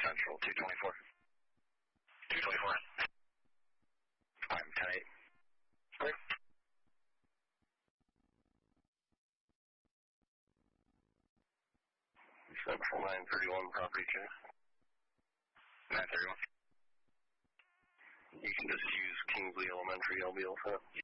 Central, 224. 224. I'm 10-8. Clear. 931 property check. 931. You can just use Kingsley Elementary, I'll be all set.